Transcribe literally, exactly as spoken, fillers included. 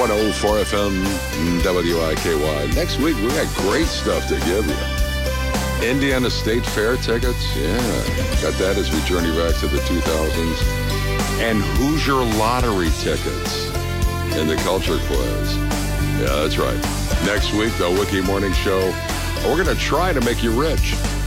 one oh four F M W I K Y. Next week, we got great stuff to give you. Indiana State Fair tickets, yeah, got that as we journey back to the two thousands. And Hoosier Lottery tickets in the Culture Quiz. Yeah, that's right. Next week, the Wiki Morning Show, we're going to try to make you rich.